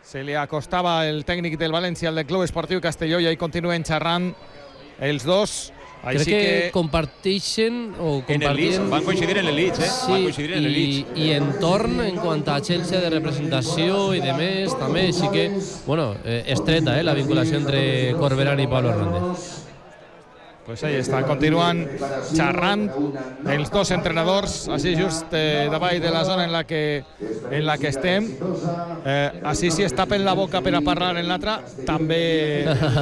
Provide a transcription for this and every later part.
Se li acostava el tècnic del València al del Club Esportiu Castelló i ahí continuen xerrant els dos. Crec que comparteixen o compartien... Van coincidir en l'Elits, Sí, van coincidir en l'Elits. i entorn en quant a Chelsea de representació i de més, també, així que, bueno, estreta, la vinculació entre Corberán i Pablo Hernández. Pues ahí està, continuen xerrant els dos entrenadors, així just davall de la zona en la que estem. Així si es tapen la boca per a parlar en l'altra, també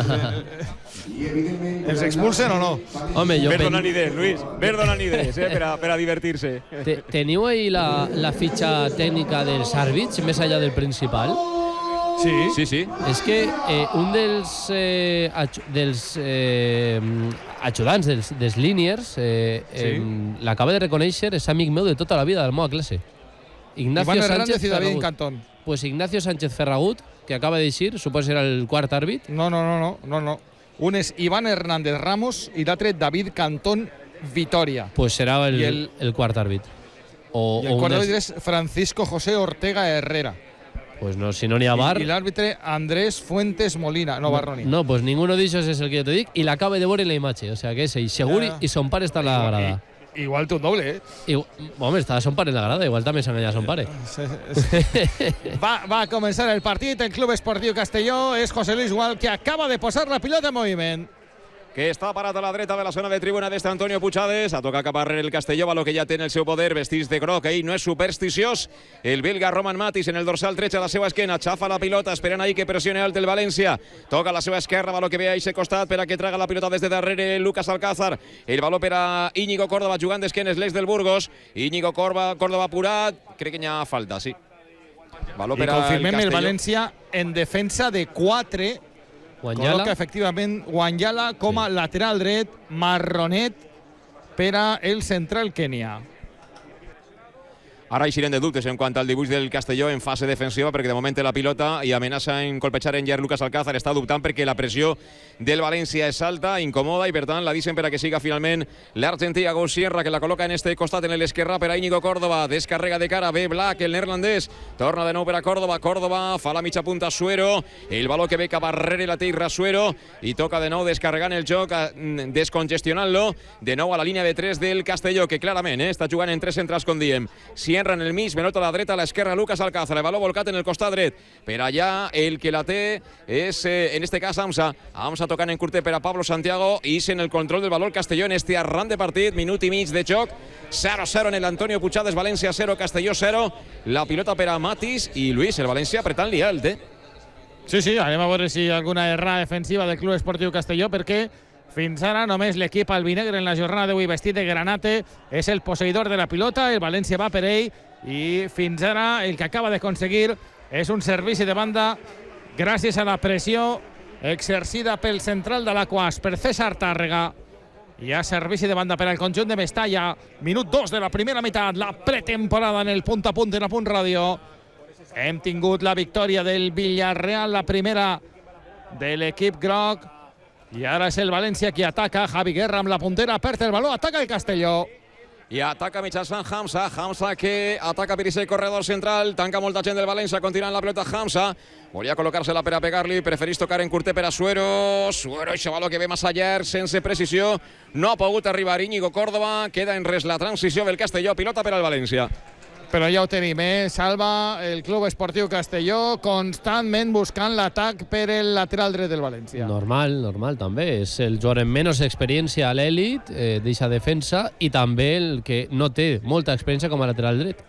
els expulsen o no? Home, jo Ver donan idees, Luis, ver donan idees, per a divertir-se. Teniu ahí la fitxa tècnica dels àrbits, més allà del principal? Sí. És que un dels ajudants dels líniers l'acaba de reconèixer, és amic meu de tota la vida del meva classe. Iván Hernández i David Cantón. Pues Ignacio Sánchez Ferragut, que acaba de dir, suposo que era el quart àrbit. No. Un és Iván Hernández Ramos i l'altre David Cantón Vitoria. Pues serà el quart àrbit. I el quart àrbit és Francisco José Ortega Herrera. Pues no, si no n'hi ha bar... I l'àrbitre Andrés Fuentes Molina, no Barroni. No, pues ninguno d'aixòs és el que jo te dic i l'acaba de veure en la imatge, o sea que és ell segur i son pare està a la grada. Igual té un doble, Home, està son pare en la grada, igual també s'ha enganyat son pare. Va a començar el partit, el Club Esportiu Castelló, és José Luis Gual que acaba de posar la pilota en moviment. Que està parat a la dreta de la zona de tribuna d'este Antonio Puigades. A tocar cap arrere el Castelló, valor que ja té en el seu poder, vestits de groc. Ell no és supersticiós. El belga Roman Matis en el dorsal 13 a la seva esquena. Xafa la pilota, esperant ahí que pressione alt el València. Toca a la seva esquerra, valor que ve a aquest costat per a que traga la pilota des de darrere Lucas Alcázar. El valor per a Íñigo Córdoba jugant d'esquenes l'ex del Burgos. Íñigo Córdoba apurat. Crec que n'hi ha falta, sí. Valor per a confirmem el València en defensa de 4. Col·loca efectivament Wanyala com a lateral dret, marronet per a el central Kenia. Ara eixirem de dubtes en quant al dibuix del Castelló en fase defensiva, perquè de moment té la pilota i amenaça en colpejar en Lucas Alcázar. Està dubtant perquè la pressió del València és alta, incomoda, i per tant la dicen per a que siga finalment l'argentí Agus Sierra, que la col·loca en este costat en l'esquerra per a Íñigo Córdoba. Descarrega de cara, ve Black, el neerlandès, torna de nou per a Córdoba fa la mitja punta Suero, el valor que ve cap arrere la té Suero i toca de nou descarregant el joc, descongestionant-lo, de nou a la línia de 3 del Castelló, que clarament està jugant en 3 centrals, com diem. Sierra en el mig, Benota a la dreta, a l'esquerra Lucas Alcázar, el valor volcat en el costat dret. Per allà el que la té és, en este cas, Amsa tocant en curtet per a Pablo Santiago i en el control del valor Castelló en este arran de partit, minut i mig de joc, 0-0 en el Antonio Puigades, València 0, Castelló 0, la pilota per a Matis i Luis, el València apretant-li alt, Sí, anem a veure si hi ha alguna errada defensiva del Club Esportiu Castelló, perquè fins ara només l'equip albinegre en la jornada d'avui vestit de granate és el posseïdor de la pilota, el València va per ell i fins ara el que acaba d'aconseguir és un servici de banda gràcies a la pressió exercida pel central de l'Aquas, per César Tàrrega. Hi ha servici de banda per al conjunt de Mestalla, minut 2 de la primera meitat, la pretemporada en el punt a punt de la Punt Ràdio. Hem tingut la victòria del Villarreal, la primera de l'equip groc, i ara és el València qui ataca. Javi Guerra amb la puntera, perd el valor, ataca el Castelló. I ataca mitjançant Hamza que ataca per aquest corredor central, tanca molta gent del València, continua en la pelota Hamza, volia col·locar-se-la per a pegar-li, preferís tocar en curtet per a Suero, això valor que ve massa llarg, sense precisió, no ha pogut arribar Íñigo Córdoba, queda en res la transició del Castelló, pilota per al València. Però ja ho tenim, Salva, el Club Esportiu Castelló constantment buscant l'atac per el lateral dret del València. Normal també. És el jugador amb menys experiència a l'èlit d'eixa defensa i també el que no té molta experiència com a lateral dret.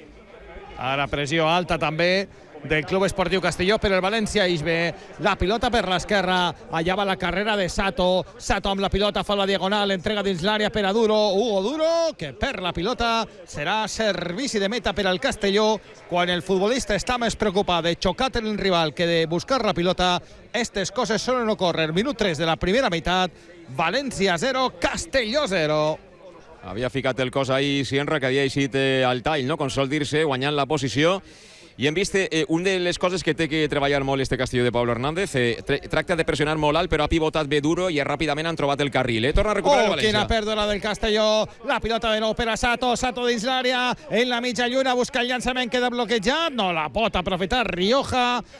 Ara pressió alta també del Club Esportiu Castelló, però el València ix bé. La pilota per l'esquerra, allà va la carrera de Sato amb la pilota, fa la diagonal, entrega dins l'àrea per a Hugo Duro, que perd la pilota. Serà servici de meta per al Castelló, quan el futbolista està més preocupat de xocar en el rival que de buscar la pilota. Estes coses solen ocórrer. Minut 3 de la primera meitat, València 0, Castelló 0. Havia ficat el cos ahí Sierra, que havia eixit al tall, no? Com sol dir-se, guanyant la posició. I hem vist una de les coses que té que treballar molt este Castelló de Pablo Hernández. Tracta de pressionar molt alt, però ha pivotat bé duro i ràpidament han trobat el carril. Torna a recuperar el València. Quina pèrdua del Castelló. La pilota de nou per a Sato dins l'àrea, en la mitja lluna, busca el llançament, queda bloquejat. No la pot aprofitar Rioja.